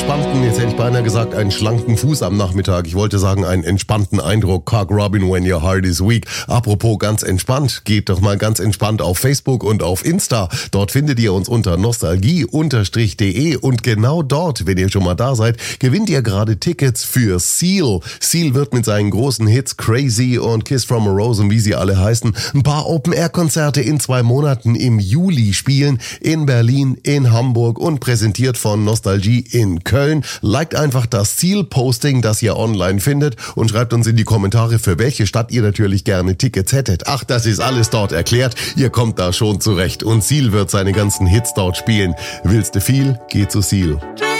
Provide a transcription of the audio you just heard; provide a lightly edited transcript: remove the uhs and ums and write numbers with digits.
entspannten, jetzt hätte ich beinahe gesagt, einen schlanken Fuß am Nachmittag. Ich wollte sagen, einen entspannten Eindruck. Cock Robin when your heart is weak. Apropos ganz entspannt, geht doch mal ganz entspannt auf Facebook und auf Insta. Dort findet ihr uns unter nostalgie_de und genau dort, wenn ihr schon mal da seid, gewinnt ihr gerade Tickets für Seal. Seal wird mit seinen großen Hits Crazy und Kiss from a Rose und wie sie alle heißen, ein paar Open-Air-Konzerte in 2 Monaten im Juli spielen, in Berlin, in Hamburg und präsentiert von Nostalgie in Köln. Liked einfach das Seal-Posting, das ihr online findet und schreibt uns in die Kommentare, für welche Stadt ihr natürlich gerne Tickets hättet. Ach, das ist alles dort erklärt. Ihr kommt da schon zurecht und Seal wird seine ganzen Hits dort spielen. Willst du viel? Geh zu Seal.